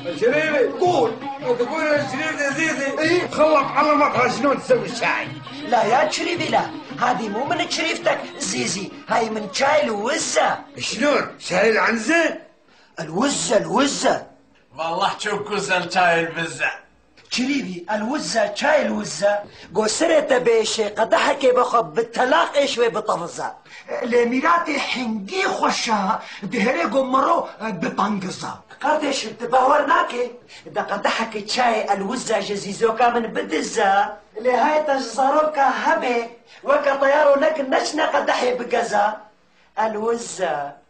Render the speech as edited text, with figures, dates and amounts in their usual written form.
شريفي قول. تقول يا شريف يا زيزي إيه؟ خلط علمك شلون تسوي الشاي. لا يا شريفي لا، هذه مو من شريفتك زيزي، هاي من شاي الوزة. شلون؟ شاي العنزة؟ الوزة والله تشوكوز الشاي البزة. شريفي الوزة شاي الوزة قصرت بيشي قدحك بخب بالتلاق ايشوي بطفزة لميراتي حنقي خوشها دهري قمرو بطنقزة قردش بتباورناكي دا قدحك شاي الوزة جزيزوكا من بدزة لهاي تجزروكا هبي وكا طيارو لك نشنا قدحي بقزة الوزة